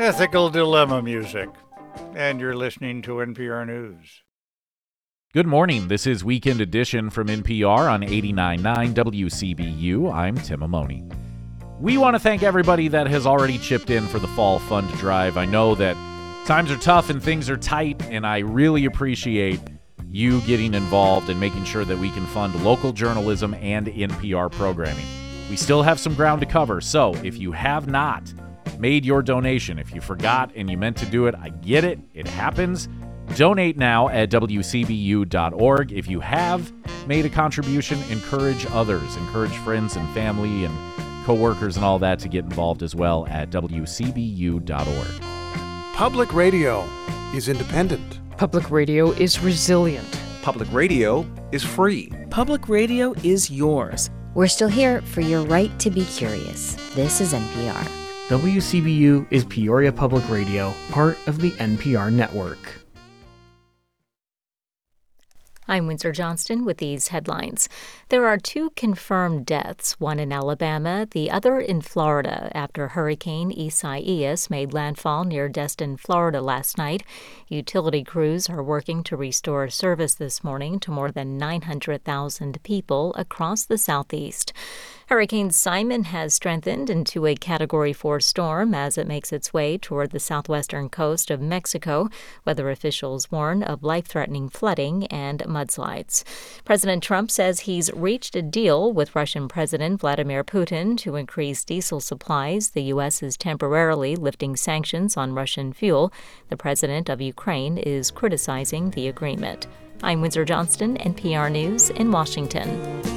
Ethical Dilemma music. And you're listening to NPR News. Good morning. This is Weekend Edition from NPR on 89.9 WCBU. I'm Tim Amoni. We want to thank everybody that has already chipped in for the Fall Fund Drive. I know that times are tough and things are tight, and I really appreciate you getting involved and making sure that we can fund local journalism and NPR programming. We still have some ground to cover, so if you have not made your donation, if you forgot and you meant to do it, I get it. It happens. Donate now at WCBU.org. If you have made a contribution, encourage others. Encourage friends and family and coworkers and all that to get involved as well at WCBU.org. Public radio is independent. Public radio is resilient. Public radio is free. Public radio is yours. We're still here for your right to be curious. This is NPR. WCBU is Peoria Public Radio, part of the NPR network. I'm Windsor Johnston with these headlines. There are 2 confirmed deaths, one in Alabama, the other in Florida, after Hurricane Isaias made landfall near Destin, Florida last night. Utility crews are working to restore service this morning to more than 900,000 people across the southeast. Hurricane Simon has strengthened into a Category 4 storm as it makes its way toward the southwestern coast of Mexico. Weather officials warn of life-threatening flooding and mudslides. President Trump says he's reached a deal with Russian President Vladimir Putin to increase diesel supplies. The U.S. is temporarily lifting sanctions on Russian fuel. The president of Ukraine is criticizing the agreement. I'm Windsor Johnston, NPR News in Washington.